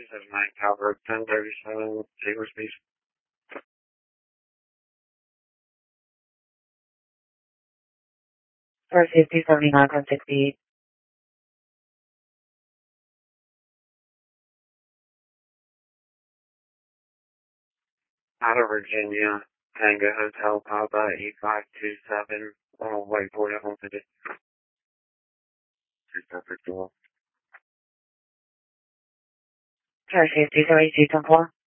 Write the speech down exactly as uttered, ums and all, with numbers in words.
This is Mike Calvert, ten thirty-seven, Taylor Space. four fifty, seventy-nine, sixty-eight. Out of Virginia, Tango Hotel, Papa, eight five two seven, oh, whiteboard at home today. four fifty, seventy-two, ten four.